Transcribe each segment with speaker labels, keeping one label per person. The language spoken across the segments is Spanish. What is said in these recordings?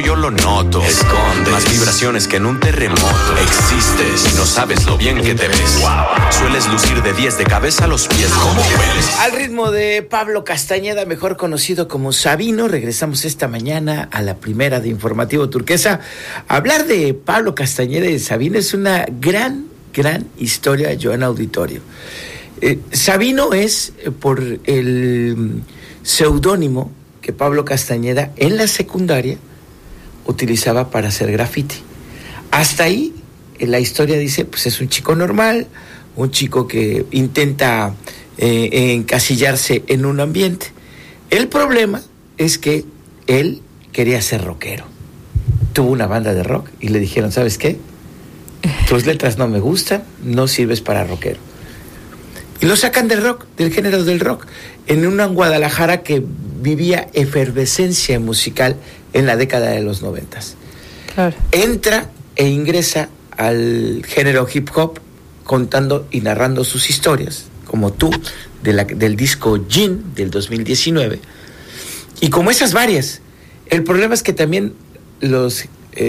Speaker 1: Yo lo noto, escondes más vibraciones que en un terremoto. Existes y no sabes lo bien que te ves. Sueles lucir de 10 de cabeza a los pies. ¿Cómo hueles?
Speaker 2: Al ritmo de Pablo Castañeda, mejor conocido como Sabino, regresamos esta mañana a la primera de Informativo Turquesa. Hablar de Pablo Castañeda y de Sabino es una gran historia, Joana Auditorio. Sabino es por el seudónimo que Pablo Castañeda en la secundaria utilizaba para hacer graffiti. Hasta ahí la historia dice, pues es un chico normal, un chico que intenta encasillarse en un ambiente. El problema es que él quería ser rockero. Tuvo una banda de rock y le dijeron, ¿sabes qué? Tus letras no me gustan, no sirves para rockero. Y lo sacan del rock, del género del rock, en una Guadalajara que vivía efervescencia musical en la década de los 90. Claro. Entra e ingresa al género hip hop contando y narrando sus historias, como tú, del disco Gin del 2019, y como esas varias. El problema es que también los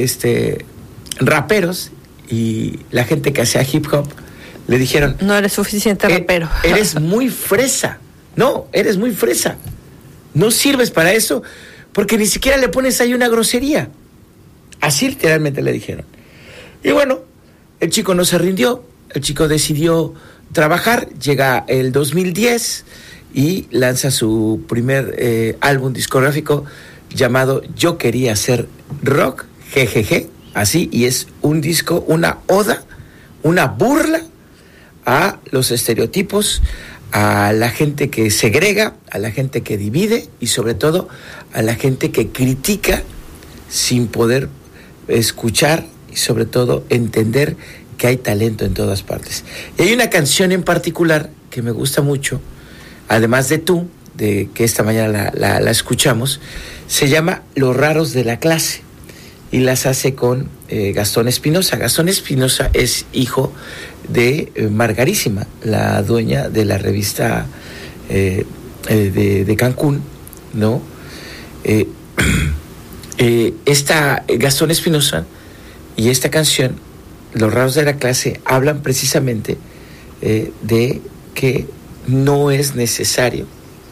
Speaker 2: raperos y la gente que hacía hip hop le dijeron,
Speaker 3: no eres suficiente rapero.
Speaker 2: Eres muy fresa. No, eres muy fresa. No sirves para eso porque ni siquiera le pones ahí una grosería. Así literalmente le dijeron. Y bueno, el chico no se rindió, el chico decidió trabajar, llega el 2010 y lanza su primer álbum discográfico llamado Yo Quería Ser Rock, jejeje, así, y es un disco, una oda, una burla a los estereotipos, a la gente que segrega, a la gente que divide y sobre todo a la gente que critica sin poder escuchar y sobre todo entender que hay talento en todas partes. Y hay una canción en particular que me gusta mucho, además de Tú, de que esta mañana la escuchamos, se llama Los Raros de la Clase y las hace con Gastón Espinosa. Gastón Espinosa es hijo de Margarísima, la dueña de la revista de Cancún, ¿no? Gastón Espinosa y esta canción, Los Raros de la Clase, hablan precisamente de que no es necesario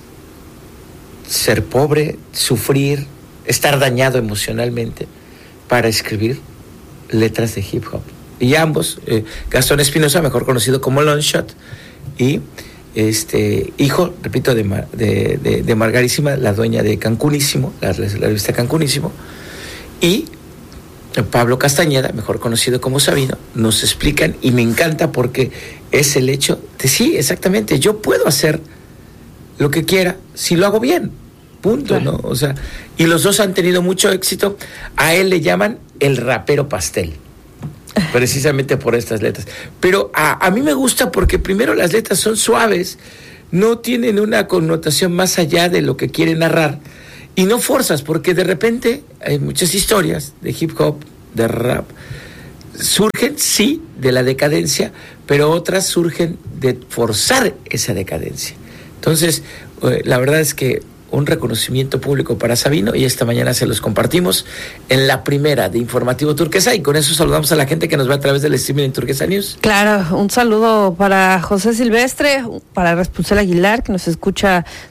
Speaker 2: ser pobre, sufrir, estar dañado emocionalmente para escribir letras de hip hop. Y ambos, Gastón Espinosa, mejor conocido como Longshot, y hijo, repito, de Margarísima, la dueña de Cancunísimo, la revista Cancunísimo, y Pablo Castañeda, mejor conocido como Sabino, nos explican, y me encanta porque es el hecho de, sí, exactamente, yo puedo hacer lo que quiera si lo hago bien, punto, claro. ¿No? O sea, y los dos han tenido mucho éxito. A él le llaman el rapero pastel, precisamente por estas letras. Pero a mí me gusta porque primero las letras son suaves, no tienen una connotación más allá de lo que quieren narrar, y no forzas, porque de repente hay muchas historias de hip hop, de rap, surgen, sí, de la decadencia, pero otras surgen de forzar esa decadencia. Entonces, la verdad es que un reconocimiento público para Sabino, y esta mañana se los compartimos en la primera de Informativo Turquesa, y con eso saludamos a la gente que nos ve a través del streaming en Turquesa News.
Speaker 3: Claro, un saludo para José Silvestre, para Raspuncel Aguilar, que nos escucha